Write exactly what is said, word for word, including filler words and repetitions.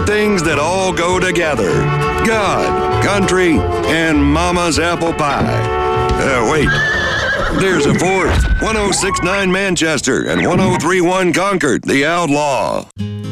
things that all go together. God, country, and mama's apple pie. Uh, wait. There's a fourth. one oh six point nine Manchester and one oh three point one Concord, the Outlaw.